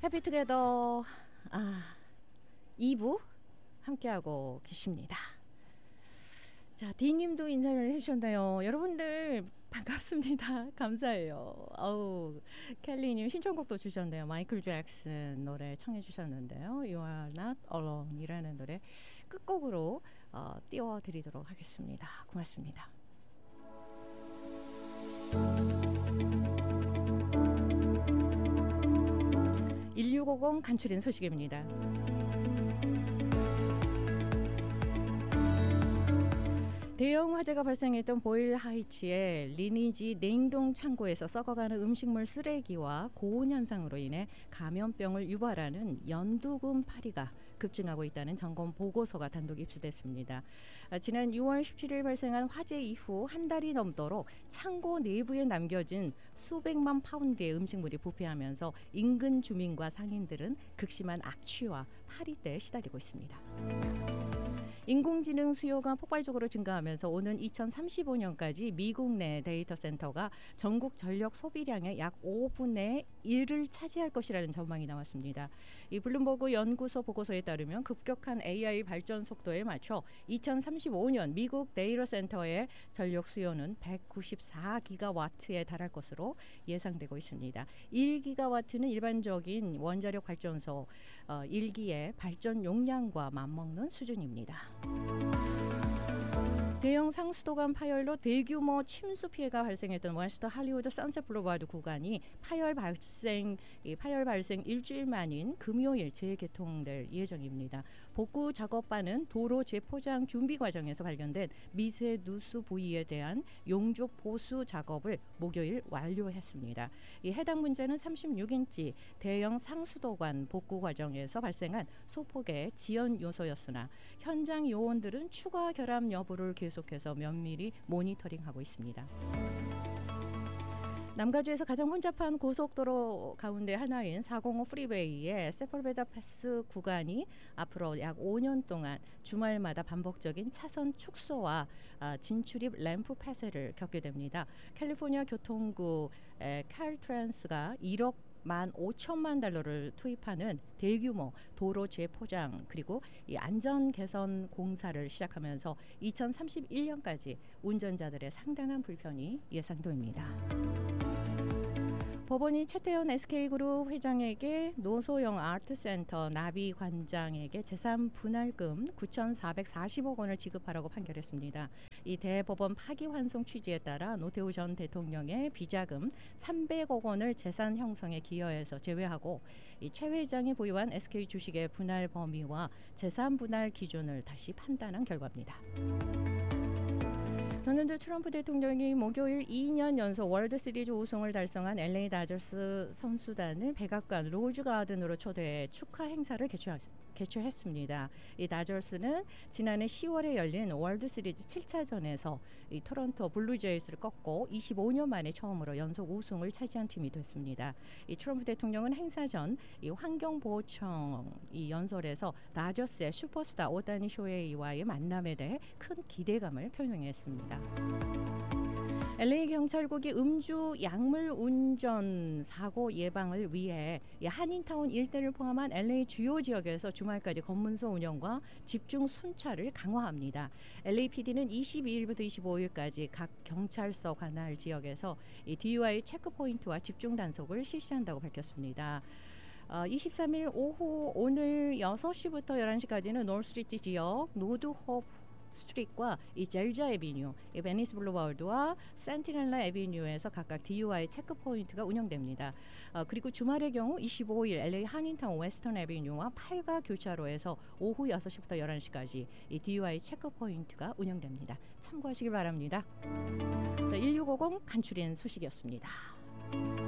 해피투게더 2부 함께하고 계십니다. 자, D님도 인사를 해주셨나요? 여러분들 반갑습니다. 감사해요. 켈리님 신청곡도 주셨네요. 마이클 잭슨 노래 청해 주셨는데요. You are not alone 이라는 노래 끝곡으로 띄워드리도록 하겠습니다. 고맙습니다. 1650 간추린 소식입니다. 대형 화재가 발생했던 보일 하이츠의 리니지 냉동 창고에서 썩어가는 음식물 쓰레기와 고온 현상으로 인해 감염병을 유발하는 연두금 파리가 급증하고 있다는 점검 보고서가 단독 입수됐습니다. 지난 6월 17일 발생한 화재 이후 한 달이 넘도록 창고 내부에 남겨진 수백만 파운드의 음식물이 부패하면서 인근 주민과 상인들은 극심한 악취와 파리때에 시달리고 있습니다. 인공지능 수요가 폭발적으로 증가하면서 오는 2035년까지 미국 내 데이터 센터가 전국 전력 소비량의 약 5분의 1을 차지할 것이라는 전망이 나왔습니다. 이 블룸버그 연구소 보고서에 따르면 급격한 AI 발전 속도에 맞춰 2035년 미국 데이터 센터의 전력 수요는 194기가와트에 달할 것으로 예상되고 있습니다. 1기가와트는 일반적인 원자력 발전소 1기의 발전 용량과 맞먹는 수준입니다. 대형 상수도관 파열로 대규모 침수 피해가 발생했던 웨스트 할리우드 선셋 블루바드 구간이 파열 발생 일주일 만인 금요일 재개통될 예정입니다. 복구 작업반은 도로 재포장 준비 과정에서 발견된 미세 누수 부위에 대한 용접 보수 작업을 목요일 완료했습니다. 이 해당 문제는 36인치 대형 상수도관 복구 과정에서 발생한 소폭의 지연 요소였으나 현장 요원들은 추가 결함 여부를 계속해서 면밀히 모니터링하고 있습니다. 남가주에서 가장 혼잡한 고속도로 가운데 하나인 405 프리웨이의 세펄베다 패스 구간이 앞으로 약 5년 동안 주말마다 반복적인 차선 축소와 진출입 램프 폐쇄를 겪게 됩니다. 캘리포니아 교통부 칼트랜스가 1억 15,000만 달러를 투입하는 대규모 도로 재포장 그리고 이 안전 개선 공사를 시작하면서 2031년까지 운전자들의 상당한 불편이 예상됩니다. 법원이 최태원 SK그룹 회장에게 노소영 아트센터 나비 관장에게 재산 분할금 9,440억 원을 지급하라고 판결했습니다. 이 대법원 파기환송 취지에 따라 노태우 전 대통령의 비자금 300억 원을 재산 형성에 기여해서 제외하고 이 최 회장이 보유한 SK 주식의 분할 범위와 재산 분할 기준을 다시 판단한 결과입니다. 전현주 트럼프 대통령이 목요일 2년 연속 월드시리즈 우승을 달성한 LA 다저스 선수단을 백악관 로즈가든으로 초대해 축하 행사를 개최했습니다. 이 다저스는 지난해 10월에 열린 월드시리즈 7차전에서 이 토론토 블루제이스를 꺾고 25년 만에 처음으로 연속 우승을 차지한 팀이 됐습니다. 이 트럼프 대통령은 행사 전 이 환경보호청 이 연설에서 다저스의 슈퍼스타 오타니 쇼헤이와의 만남에 대해 큰 기대감을 표명했습니다. LA 경찰국이 음주 약물 운전 사고 예방을 위해 한인타운 일대를 포함한 LA 주요 지역에서 주말까지 검문소 운영과 집중 순찰을 강화합니다. LAPD는 22일부터 25일까지 각 경찰서 관할 지역에서 이 DUI 체크포인트와 집중 단속을 실시한다고 밝혔습니다. 23일 오후 오늘 6시부터 11시까지는 놀스트리트 지역 노드홉 스트릿과 이 젤자 에비뉴, 이 베니스 블루바울드와 센티넬라 에비뉴에서 각각 DUI 체크포인트가 운영됩니다. 그리고 주말의 경우 25일 LA 한인타운 웨스턴 에비뉴와 8가 교차로에서 오후 6시부터 11시까지 이 DUI 체크포인트가 운영됩니다. 참고하시길 바랍니다. 1650 간추린 소식이었습니다.